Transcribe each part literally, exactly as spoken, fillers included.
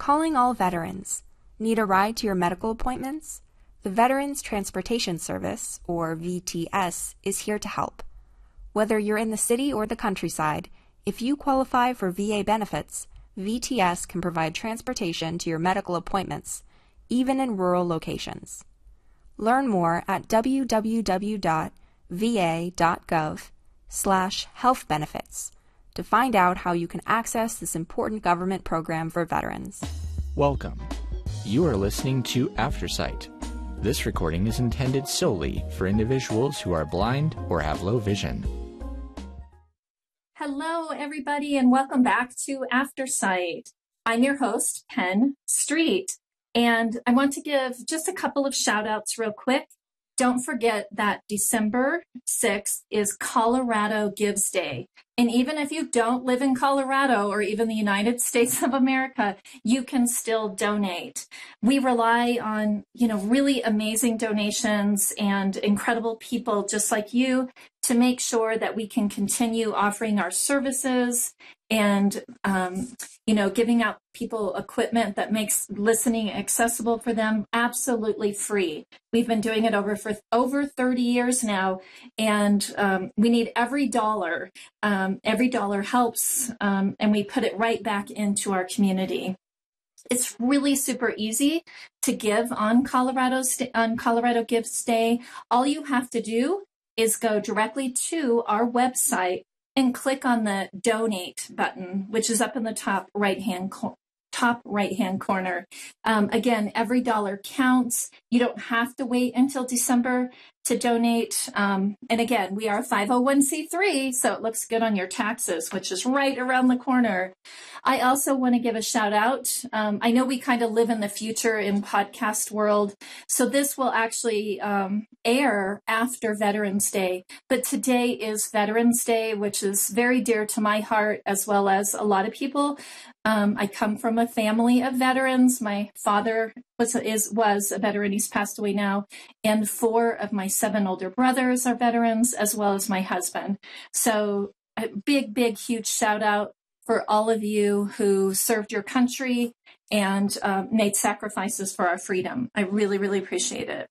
Calling all veterans. Need a ride to your medical appointments? The Veterans Transportation Service, or V T S, is here to help. Whether you're in the city or the countryside, if you qualify for V A benefits, V T S can provide transportation to your medical appointments, even in rural locations. Learn more at w w w dot v a dot gov slash health benefits to find out how you can access this important government program for veterans. Welcome. You are listening to Aftersight. This recording is intended solely for individuals who are blind or have low vision. Hello, everybody, and welcome back to Aftersight. I'm your host, Penn Street, and I want to give just a couple of shout outs real quick. Don't forget that December sixth is Colorado Gives Day. And even if you don't live in Colorado or even the United States of America, you can still donate. We rely on, you know, really amazing donations and incredible people just like you to make sure that we can continue offering our services and, um, you know, giving out people equipment that makes listening accessible for them absolutely free. We've been doing it over for over thirty years now, and um, we need every dollar. Um, every dollar helps, um, and we put it right back into our community. It's really super easy to give on Colorado's on Colorado Gives Day. All you have to do is go directly to our website and click on the donate button, which is up in the top right-hand co- top right-hand corner. Um, again, every dollar counts. You don't have to wait until December to donate. Um, and again, we are five oh one c three, so it looks good on your taxes, which is right around the corner. I also want to give a shout out. Um, I know we kind of live in the future in podcast world, so this will actually um, air after Veterans Day. But today is Veterans Day, which is very dear to my heart, as well as a lot of people. Um, I come from a family of veterans. My father was is was a veteran. He's passed away now, and four of my seven older brothers are veterans, as well as my husband. So a big, big, huge shout out for all of you who served your country and uh, made sacrifices for our freedom. I really, really appreciate it.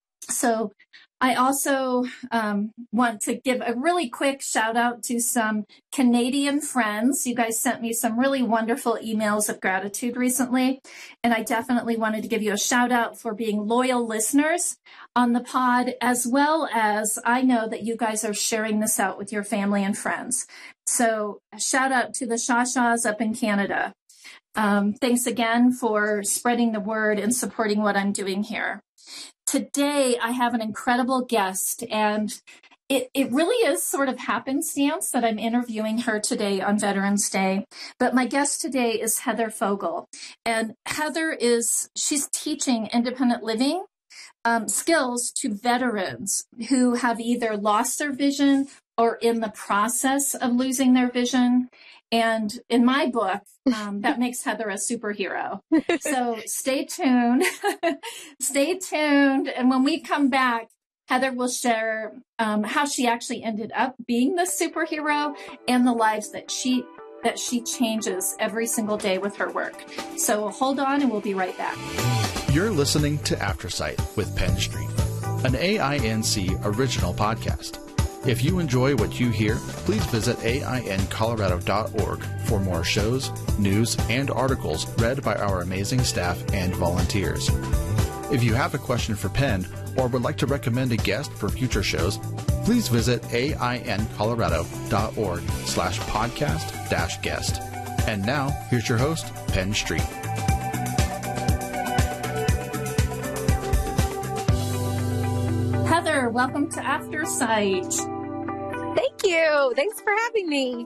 So I also um, want to give a really quick shout out to some Canadian friends. You guys sent me some really wonderful emails of gratitude recently, and I definitely wanted to give you a shout out for being loyal listeners on the pod, as well as I know that you guys are sharing this out with your family and friends. So a shout out to the Shawshaws up in Canada. Um, thanks again for spreading the word and supporting what I'm doing here. Today, I have an incredible guest, and it, it really is sort of happenstance that I'm interviewing her today on Veterans Day. But my guest today is Heather Fogel. And Heather is, she's teaching independent living um, skills to veterans who have either lost their vision or in the process of losing their vision. And in my book, um, that makes Heather a superhero. So stay tuned. Stay tuned. And when we come back, Heather will share um, how she actually ended up being the superhero and the lives that she that she changes every single day with her work. So hold on, and we'll be right back. You're listening to Aftersight with Penn Street, an A I N C original podcast. If you enjoy what you hear, please visit A I N colorado dot org for more shows, news, and articles read by our amazing staff and volunteers. If you have a question for Penn or would like to recommend a guest for future shows, please visit A I N colorado dot org slash podcast dash guest. And now, here's your host, Penn Street. Heather, welcome to Aftersight. Thank you. Thanks for having me.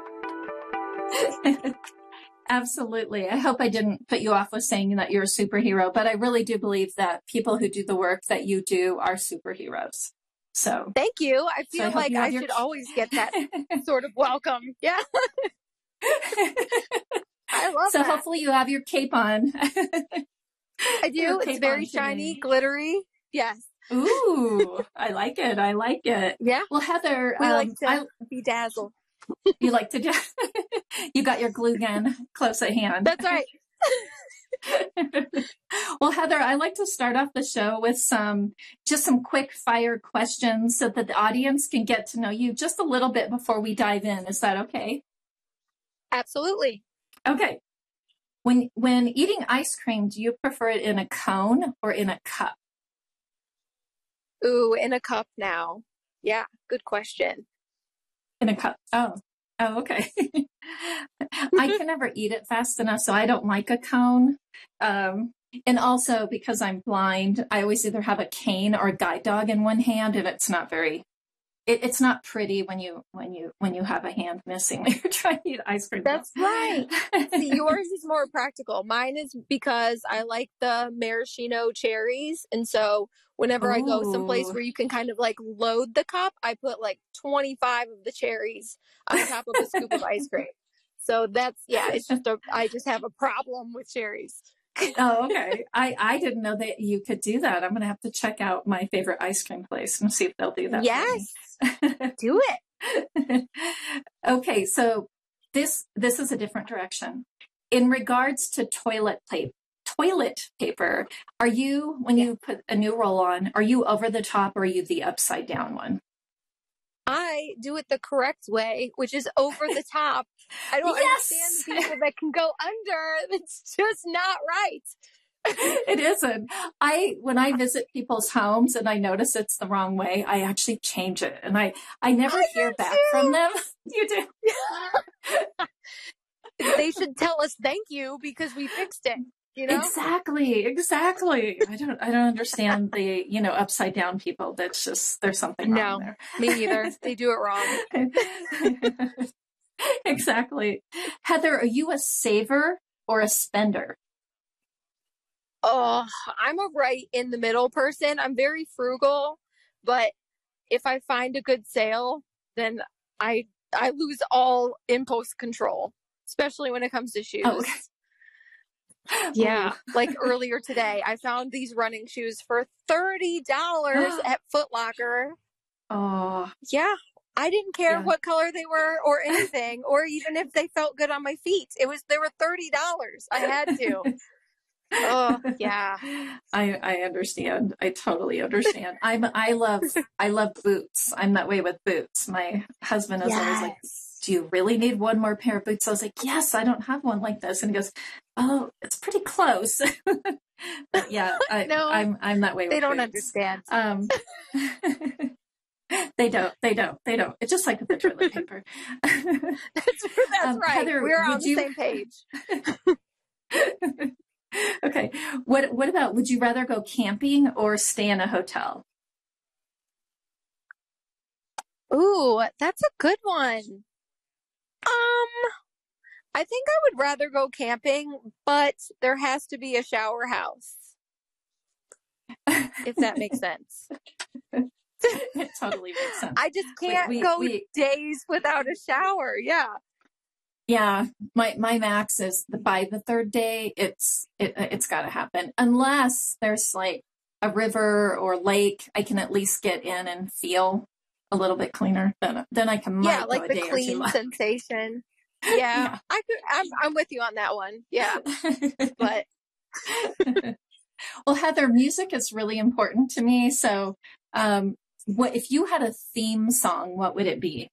Absolutely. I hope I didn't put you off with saying that you're a superhero, but I really do believe that people who do the work that you do are superheroes. So thank you. I feel so I like I your... should always get that sort of welcome. Yeah. I love so that. Hopefully you have your cape on. I do. It's very shiny, today. Glittery. Yes. Ooh, I like it. I like it. Yeah. Well, Heather, we um, like to I, bedazzle. You like to do, you got your glue gun close at hand. That's right. Well, Heather, I like to start off the show with some, just some quick fire questions so that the audience can get to know you just a little bit before we dive in. Is that okay? Absolutely. Okay. When, when eating ice cream, do you prefer it in a cone or in a cup? Ooh, in a cup now. Yeah, good question. In a cup. Oh, oh, okay. I can never eat it fast enough, so I don't like a cone. Um, and also because I'm blind, I always either have a cane or a guide dog in one hand, and it's not very, it, it's not pretty when you, when you, when you have a hand missing when you're trying to eat ice cream. That's right. See, yours is more practical. Mine is because I like the maraschino cherries. And so whenever Ooh. I go someplace where you can kind of like load the cup, I put like twenty-five of the cherries on top of a scoop of ice cream. So that's, yeah, it's just a, I just have a problem with cherries. Oh, okay. I, I didn't know that you could do that. I'm going to have to check out my favorite ice cream place and see if they'll do that. Yes. Do it. Okay. So this, this is a different direction. In regards to toilet paper, toilet paper, are you, when you put a new roll on, are you over the top or are you the upside down one? I do it the correct way, which is over the top. I don't yes! understand the people that can go under. It's just not right. It isn't. I, when I visit people's homes and I notice it's the wrong way, I actually change it. And I, I never I hear back too. from them. You do. They should tell us thank you because we fixed it. You know? Exactly, exactly. I don't, I don't understand the, you know, upside down people. That's just, there's something wrong no, there. Me neither. They do it wrong. Exactly. Heather, are you a saver or a spender? Oh, I'm a right in the middle person. I'm very frugal, but if I find a good sale, then I, I lose all impulse control, especially when it comes to shoes. Oh, okay. Yeah, like earlier today, I found these running shoes for thirty dollars at Foot Locker. Oh, yeah. I didn't care yeah. what color they were or anything, or even if they felt good on my feet. It was, they were thirty dollars. I had to. Oh, yeah. I, I understand. I totally understand. I'm, I love, I love boots. I'm that way with boots. My husband is yes. always like, do you really need one more pair of boots? I was like, yes, I don't have one like this. And he goes, oh, it's pretty close. But yeah, I, no, I'm, I'm that way with They don't boots. understand. Um, they don't, they don't, they don't. It's just like with the toilet paper. that's that's um, right. Heather, We're on the you... same page. Okay. What, what about, would you rather go camping or stay in a hotel? Ooh, that's a good one. Um, I think I would rather go camping, but there has to be a shower house. If that makes sense. It totally makes sense. I just can't we, we, go we, days without a shower. Yeah. Yeah. My, my max is the, by the third day, it's, it, it's gotta happen. Unless there's like a river or lake, I can at least get in and feel a little bit cleaner. Then, then I can, yeah, might like go a the day clean or two sensation. Yeah, yeah. I could, I'm, I'm with you on that one. Yeah. But. Well, Heather, music is really important to me. So, um, what, if you had a theme song, what would it be?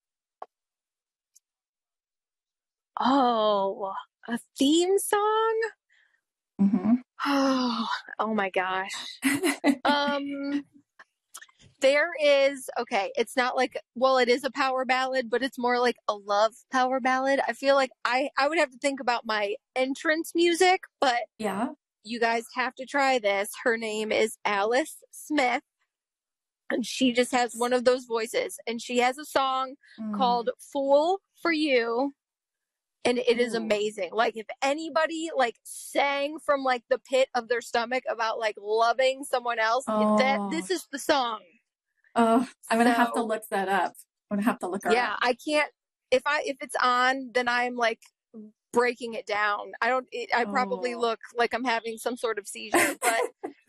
Oh, a theme song? Mm-hmm. Oh, oh my gosh. um, there is, okay, it's not like, well, it is a power ballad, but it's more like a love power ballad. I feel like I, I would have to think about my entrance music, but yeah, you guys have to try this. Her name is Alice Smith, and she just has one of those voices, and she has a song mm. called Fool for You. And it is amazing. Like, if anybody like sang from like the pit of their stomach about like loving someone else, oh. that this is the song. Oh, I'm gonna so, have to look that up. I'm gonna have to look her yeah, up. I can't. If I if it's on, then I'm like breaking it down. I don't. It, I probably oh. look like I'm having some sort of seizure. But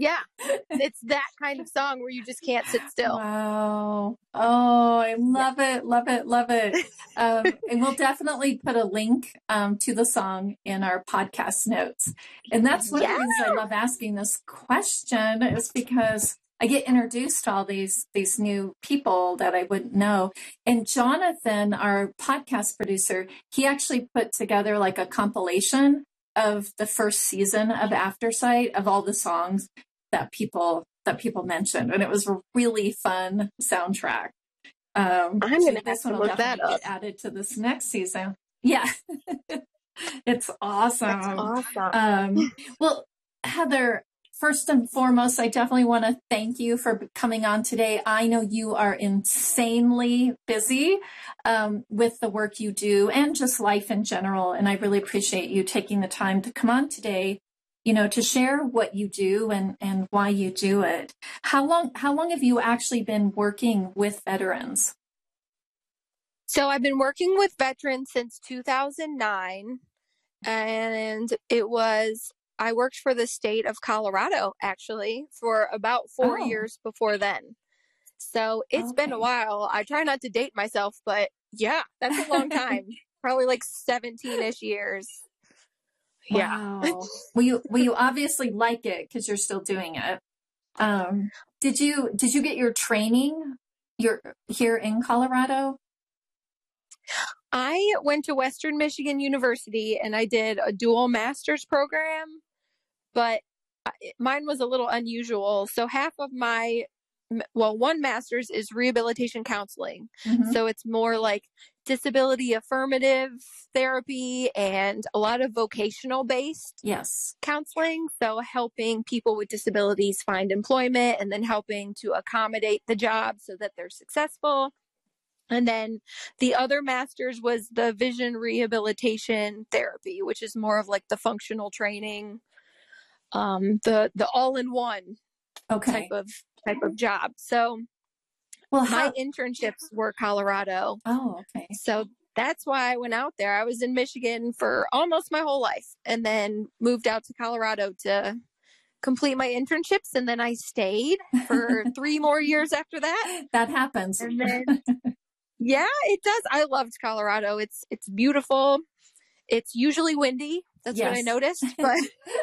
Yeah. It's that kind of song where you just can't sit still. Wow. Oh, I love yeah. it. Love it. Love it. Um, and we'll definitely put a link um, to the song in our podcast notes. And that's one yeah. of the reasons I love asking this question, is because I get introduced to all these, these new people that I wouldn't know. And Jonathan, our podcast producer, he actually put together like a compilation of the first season of Aftersight, of all the songs that people that people mentioned, and it was a really fun soundtrack. Um, I'm so gonna this have one to will look that definitely up. get added to this next season. Yeah, it's awesome. That's awesome. Um, well, Heather, first and foremost, I definitely want to thank you for coming on today. I know you are insanely busy um, with the work you do and just life in general, and I really appreciate you taking the time to come on today, you know, to share what you do and, and why you do it. How long, how long have you actually been working with veterans? So I've been working with veterans since two thousand nine, and it was, I worked for the state of Colorado actually for about four oh. years before then. So it's okay. been a while. I try not to date myself, but yeah, that's a long time. Probably like seventeen-ish years. Wow. Yeah. well, you, well, you obviously like it because you're still doing it. Um, did you, did you get your training your, here in Colorado? I went to Western Michigan University and I did a dual master's program, but mine was a little unusual. So half of my, well, one master's is rehabilitation counseling. Mm-hmm. So it's more like disability affirmative therapy and a lot of vocational based yes. counseling. So helping people with disabilities find employment and then helping to accommodate the job so that they're successful. And then the other master's was the vision rehabilitation therapy, which is more of like the functional training, um, the, the all-in-one okay. type of, type of job. So well, how- my internships were Colorado. Oh, okay. So that's why I went out there. I was in Michigan for almost my whole life and then moved out to Colorado to complete my internships. And then I stayed for three more years after that. That happens. And then, yeah, it does. I loved Colorado. It's, it's beautiful. It's usually windy. That's yes. what I noticed, but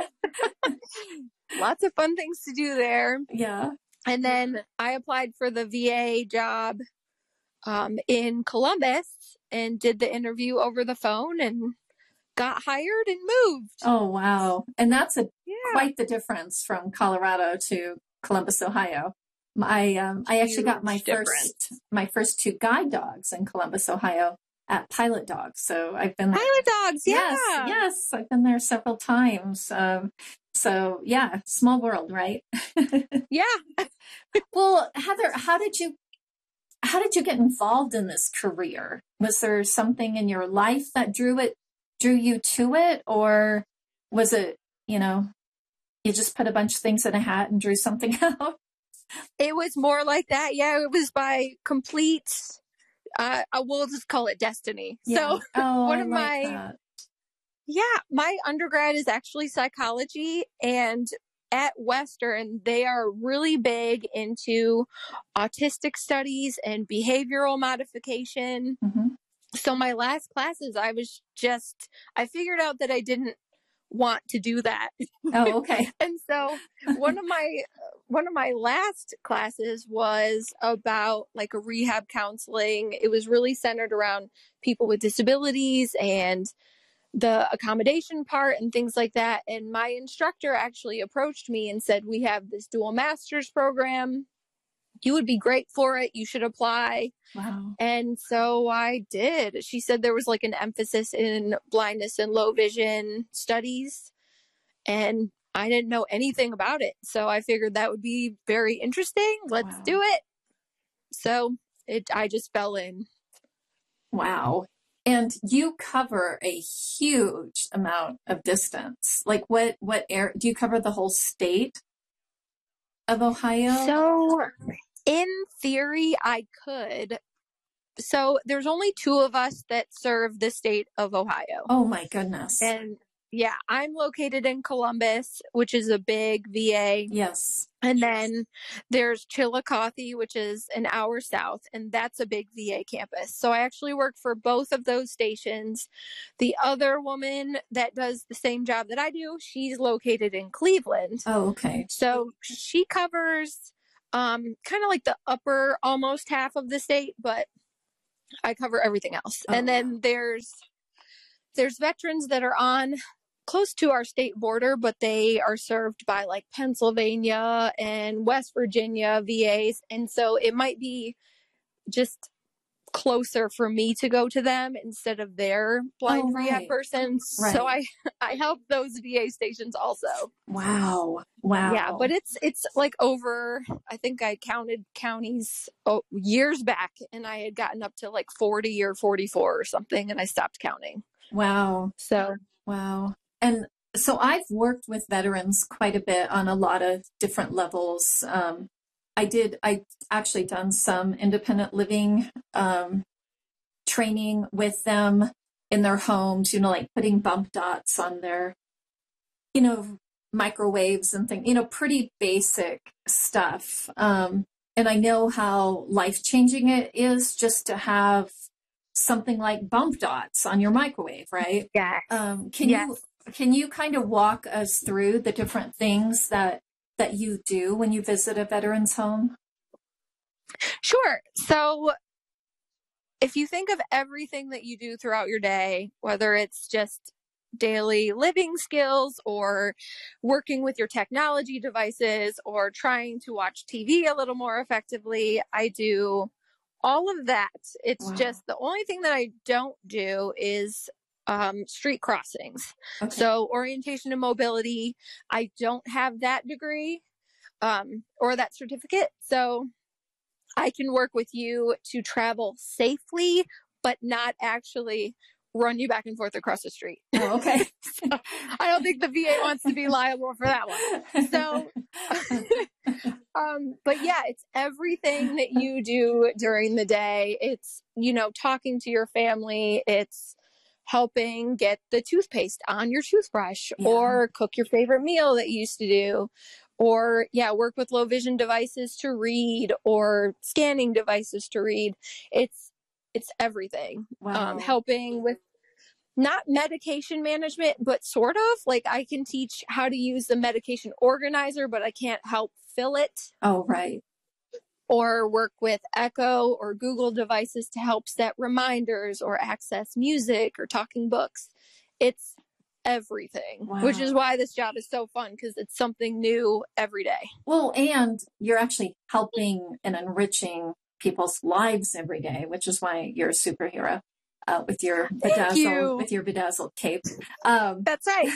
lots of fun things to do there. Yeah. And then I applied for the V A job um, in Columbus and did the interview over the phone and got hired and moved. Oh, wow. And that's a yeah. quite the difference from Colorado to Columbus, Ohio. I um, I actually got my difference. first my first two guide dogs in Columbus, Ohio at Pilot Dogs. So I've been there. Pilot Dogs, yeah. Yes, yes. I've been there several times. Um, so yeah, small world, right? Yeah. Well, Heather, how did you how did you get involved in this career? Was there something in your life that drew it drew you to it, or was it, you know, you just put a bunch of things in a hat and drew something out? It was more like that. Yeah, it was by complete, uh, I will just call it destiny. Yeah. So oh, one I of like my, that. yeah, my undergrad is actually psychology, and at Western, they are really big into autistic studies and behavioral modification. Mm-hmm. So my last classes, I was just, I figured out that I didn't want to do that. Oh, okay. And so one of my, one of my last classes was about like a rehab counseling. It was really centered around people with disabilities and the accommodation part and things like that. And my instructor actually approached me and said, we have this dual master's program. You would be great for it. You should apply. Wow. And so I did. She said there was like an emphasis in blindness and low vision studies. And I didn't know anything about it. So I figured that would be very interesting. Let's wow. do it. So it, I just fell in. Wow. And you cover a huge amount of distance. Like what, what air, do you cover the whole state of Ohio? So in theory, I could. So there's only two of us that serve the state of Ohio. Oh my goodness. And yeah, I'm located in Columbus, which is a big V A. Yes. And then there's Chillicothe, which is an hour south, and that's a big V A campus. So I actually work for both of those stations. The other woman that does the same job that I do, she's located in Cleveland. Oh, okay. So she covers um, kind of like the upper almost half of the state, but I cover everything else. Oh, and then wow. there's there's veterans that are on close to our state border, but they are served by like Pennsylvania and West Virginia V As. And so it might be just closer for me to go to them instead of their blind Oh, rehab right. persons. Right. So I, I help those V A stations also. Wow. Wow. Yeah, but it's, it's like over, I think I counted counties oh, years back, and I had gotten up to like forty or forty-four or something, and I stopped counting. Wow. So, wow. And so I've worked with veterans quite a bit on a lot of different levels. Um, I did, I actually done some independent living um, training with them in their homes, you know, like putting bump dots on their, you know, microwaves and things, you know, pretty basic stuff. Um, and I know how life-changing it is just to have something like bump dots on your microwave, right? yeah. Um, can Yes. you can you kind of walk us through the different things that that you do when you visit a veteran's home? Sure. So if you think of everything that you do throughout your day, whether it's just daily living skills or working with your technology devices or trying to watch T V a little more effectively, I do all of that. It's Wow. just the only thing that I don't do is um, street crossings. Okay. So orientation and mobility, I don't have that degree um, or that certificate. So I can work with you to travel safely, but not actually run you back and forth across the street. Oh, okay. So I don't think the V A wants to be liable for that one. So, um, but yeah, it's everything that you do during the day. It's, you know, talking to your family. It's helping get the toothpaste on your toothbrush Yeah. or cook your favorite meal that you used to do. Or, yeah, work with low vision devices to read or scanning devices to read. It's, it's everything. Wow. Um, helping with not medication management, but sort of like I can teach how to use the medication organizer, but I can't help fill it. Oh, right. Or work with Echo or Google devices to help set reminders or access music or talking books. It's everything, Wow. which is why this job is so fun, because it's something new every day. Well, and you're actually helping and enriching people's lives every day, which is why you're a superhero uh, with your Thank bedazzled you. with your bedazzled cape. Um, That's right.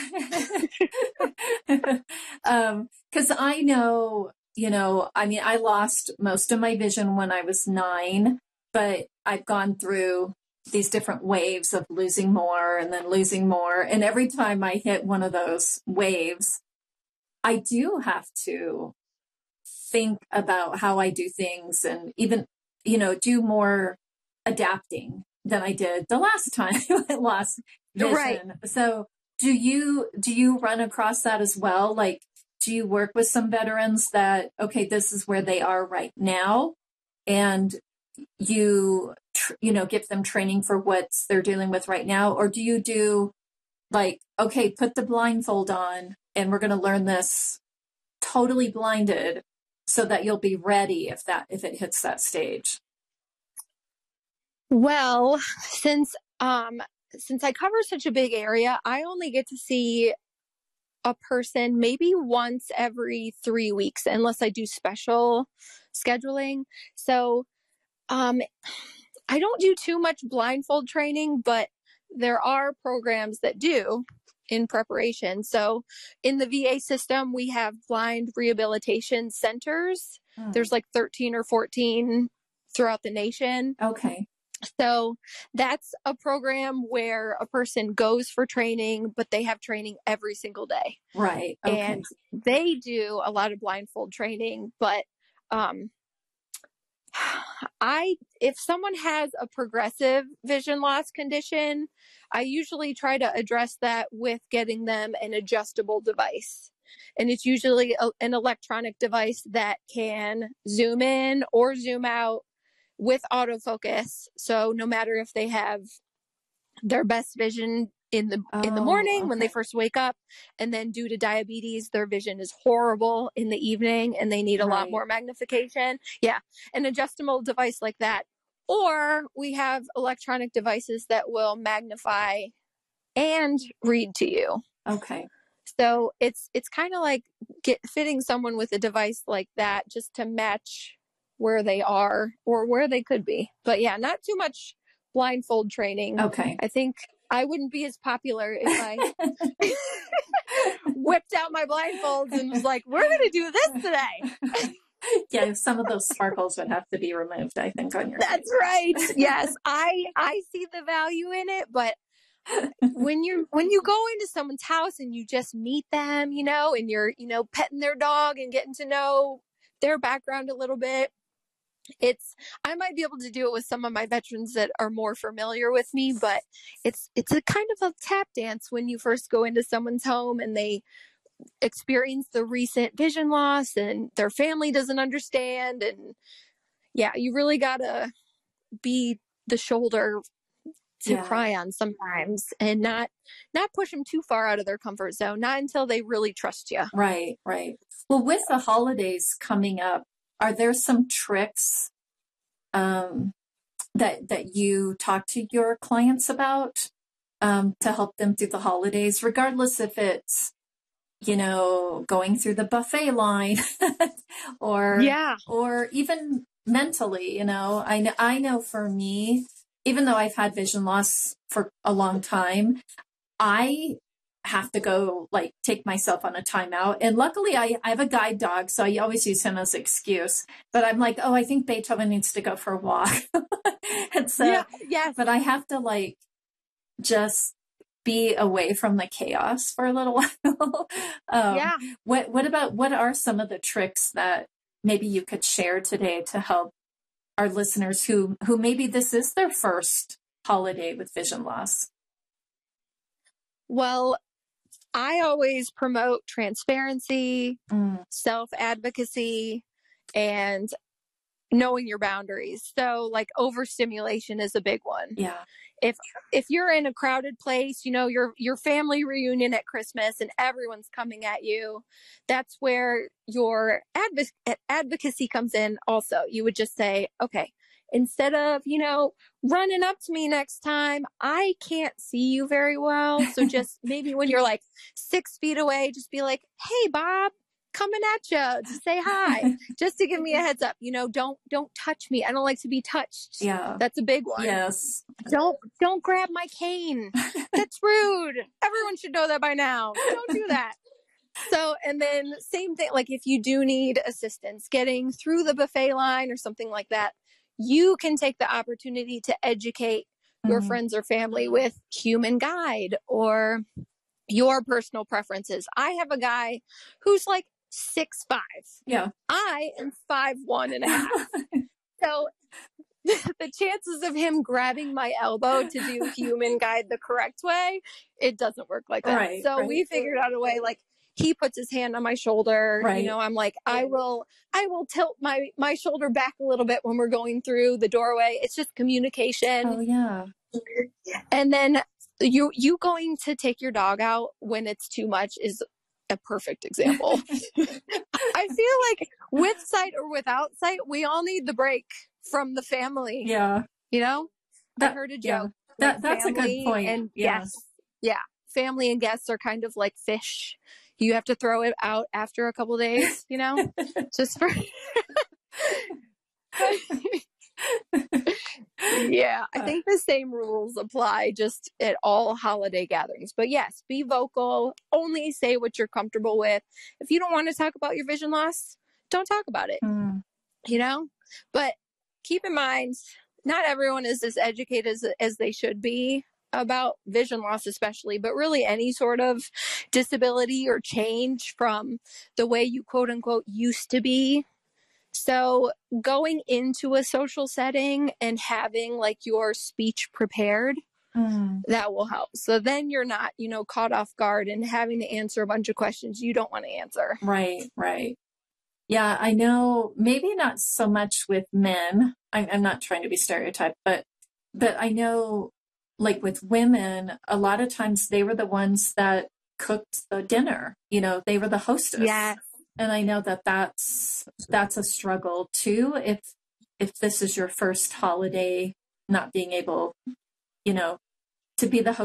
um, 'cause I know, you know, I mean, I lost most of my vision when I was nine, but I've gone through these different waves of losing more and then losing more. And every time I hit one of those waves, I do have to think about how I do things and even, you know, do more adapting than I did the last time I lost vision. Right. So do you, do you run across that as well? Like, do you work with some veterans that, okay, this is where they are right now, and you, tr- you know, give them training for what they're dealing with right now? Or do you do like, okay, put the blindfold on and we're going to learn this totally blinded so that you'll be ready if that, if it hits that stage? Well, since, um, since I cover such a big area, I only get to see a person maybe once every three weeks, unless I do special scheduling. So, um, I don't do too much blindfold training, but there are programs that do in preparation. So in the V A system, we have blind rehabilitation centers. Hmm. There's like thirteen or fourteen throughout the nation. Okay. So that's a program where a person goes for training, but they have training every single day. Right. Okay. And they do a lot of blindfold training, but, um, I, if someone has a progressive vision loss condition, I usually try to address that with getting them an adjustable device. And it's usually a, an electronic device that can zoom in or zoom out with autofocus. So no matter if they have their best vision in the oh, in the morning okay. when they first wake up, and then due to diabetes, their vision is horrible in the evening and they need a right. lot more magnification. Yeah. An adjustable device like that. Or we have electronic devices that will magnify and read to you. Okay. So it's it's kind of like get, fitting someone with a device like that just to match where they are or where they could be. But yeah, not too much blindfold training. Okay. I think I wouldn't be as popular if I whipped out my blindfolds and was like, we're going to do this today. Yeah, some of those sparkles would have to be removed, I think, on your That's face. right. Yes, I I see the value in it, but when you when you go into someone's house and you just meet them, you know, and you're, you know, petting their dog and getting to know their background a little bit, it's I might be able to do it with some of my veterans that are more familiar with me, but it's it's a kind of a tap dance when you first go into someone's home and they experience the recent vision loss and their family doesn't understand. And yeah, you really gotta be the shoulder to yeah. cry on sometimes and not not push them too far out of their comfort zone, not until they really trust you. Right, right. Well, with the holidays coming up, are there some tricks um, that that you talk to your clients about um, to help them through the holidays, regardless if it's, you know, going through the buffet line or yeah, or even mentally, you know? I know, I know for me, even though I've had vision loss for a long time, I have to go like take myself on a timeout. And luckily I, I have a guide dog, so I always use him as an excuse. But I'm like, oh, I think Beethoven needs to go for a walk. And so, yeah, yes. But I have to like just be away from the chaos for a little while. um, yeah. What, what about, what are some of the tricks that maybe you could share today to help our listeners who, who maybe this is their first holiday with vision loss? Well, I always promote transparency, mm. self-advocacy, and knowing your boundaries. So like overstimulation is a big one. Yeah. If if you're in a crowded place, you know, your your family reunion at Christmas and everyone's coming at you, that's where your adv- advocacy comes in also. You would just say, okay, instead of, you know, running up to me next time, I can't see you very well. So just maybe when you're like six feet away, just be like, hey, Bob, coming at you to say hi, just to give me a heads up. You know, don't, don't touch me. I don't like to be touched. Yeah. That's a big one. Yes. Don't, don't grab my cane. That's rude. Everyone should know that by now. Don't do that. So, and then same thing, like if you do need assistance getting through the buffet line or something like that, you can take the opportunity to educate your mm-hmm. friends or family with Human Guide or your personal preferences. I have a guy who's like six five. Yeah. I am five one and a half. So the chances of him grabbing my elbow to do Human Guide the correct way, it doesn't work like that. Right, so right. we figured out a way, like he puts his hand on my shoulder. Right. You know, I'm like, I will, I will tilt my, my shoulder back a little bit when we're going through the doorway. It's just communication. Oh yeah. And then you, you going to take your dog out when it's too much is a perfect example. I feel like with sight or without sight, we all need the break from the family. Yeah. You know, that, I heard a joke. Yeah. That, that's a good point. And yeah. guests. Yeah. Family and guests are kind of like fish. You have to throw it out after a couple days, you know, just for, yeah, I think the same rules apply just at all holiday gatherings. But yes, be vocal, only say what you're comfortable with. If you don't want to talk about your vision loss, don't talk about it, mm. you know, but keep in mind, not everyone is as educated as, as they should be about vision loss, especially, but really any sort of disability or change from the way you quote unquote used to be. So going into a social setting and having like your speech prepared, mm. that will help. So then you're not, you know, caught off guard and having to answer a bunch of questions you don't want to answer. Right, right. Yeah, I know maybe not so much with men. I, I'm not trying to be stereotyped, but but I know like with women, a lot of times they were the ones that cooked the dinner. You know, they were the hostess. Yes. And I know that that's, that's a struggle too. If, if this is your first holiday, not being able, you know, to be the host